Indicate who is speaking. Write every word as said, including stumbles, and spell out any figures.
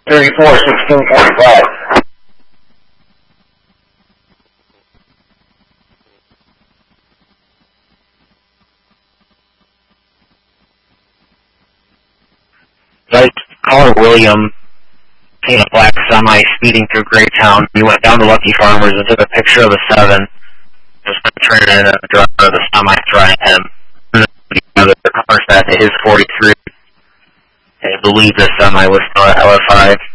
Speaker 1: thirty-four, sixteen forty-five.
Speaker 2: Right, caller William, seen a black semi speeding through Greytown. He went down to Lucky Farmers and took a picture of the seven. Just turned in a driver of the semi trying him. The car sat to his forty-three. I believe the semi was still at L F I.